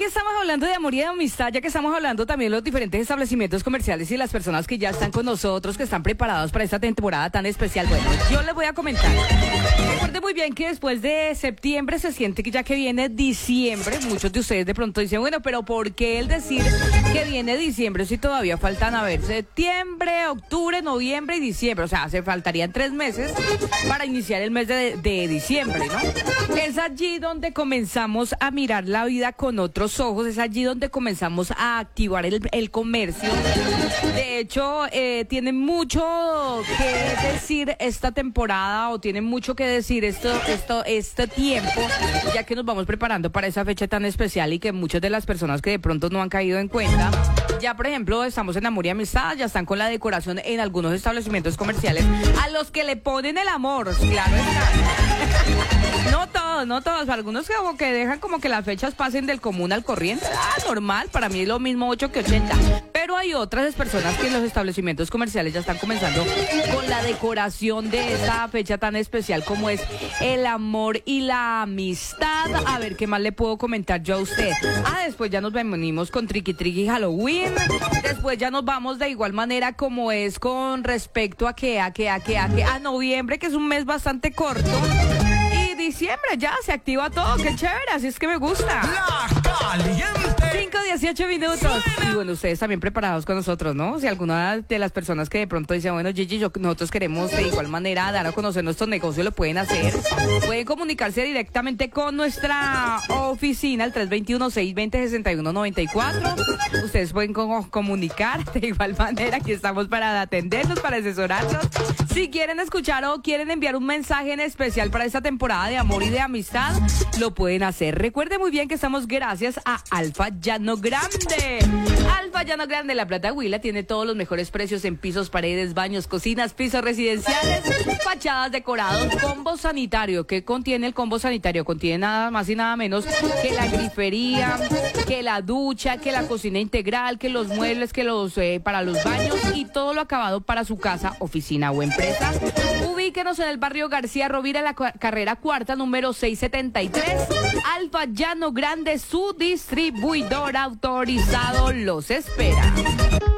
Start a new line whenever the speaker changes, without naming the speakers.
que estamos hablando de amor y de amistad, ya que estamos hablando también de los diferentes establecimientos comerciales y las personas que ya están con nosotros, que están preparados para esta temporada tan especial, bueno, yo les voy a comentar. Recuerden muy bien que después de septiembre se siente que ya que viene diciembre, muchos de ustedes de pronto dicen, bueno, pero ¿por qué el decir que viene diciembre si todavía faltan, a ver, septiembre, octubre, noviembre y diciembre? O sea, se faltarían 3 meses para iniciar el mes de diciembre, ¿no? Es allí donde comenzamos a mirar la vida con otros ojos, es allí donde comenzamos a activar el comercio. De hecho, tiene mucho que decir esta temporada, o tiene mucho que decir este tiempo, ya que nos vamos preparando para esa fecha tan especial y que muchas de las personas que de pronto no han caído en cuenta, ya por ejemplo estamos en Amor y Amistad, ya están con la decoración en algunos establecimientos comerciales a los que le ponen el amor, claro está. No todos, algunos como que dejan como que las fechas pasen del común al corriente, normal, para mí es lo mismo 8 que 80, pero hay otras personas que en los establecimientos comerciales ya están comenzando con la decoración de esta fecha tan especial como es el amor y la amistad. A ver, ¿qué más le puedo comentar yo a usted? Después ya nos venimos con Triqui Triqui Halloween, después ya nos vamos de igual manera como es con respecto a noviembre, que es un mes bastante corto. Diciembre ya se activa todo, qué chévere, así es que me gusta.
La Caliente.
5:18 minutos. Y bueno, ustedes también preparados con nosotros, ¿no? Si alguna de las personas que de pronto dicen, bueno, Gigi, nosotros queremos de igual manera dar a conocer nuestros negocios, lo pueden hacer. Pueden comunicarse directamente con nuestra oficina, el 321-620-6194. Ustedes pueden comunicar de igual manera, aquí estamos para atenderlos, para asesorarlos. Si quieren escuchar o quieren enviar un mensaje en especial para esta temporada de amor y de amistad, lo pueden hacer. Recuerde muy bien que estamos gracias a Alfa Llano Grande. Alfa Llano Grande, La Plata Huila, tiene todos los mejores precios en pisos, paredes, baños, cocinas, pisos residenciales, fachadas, decorados, combo sanitario. ¿Qué contiene el combo sanitario? Contiene nada más y nada menos que la grifería, que la ducha, que la cocina integral, que los muebles, que los para los baños y todo lo acabado para su casa, oficina o empresa. Ubíquenos en el barrio García Rovira, la carrera cuarta, número 673. Alfa Llano Grande, su distribuidor autorizado, los espera.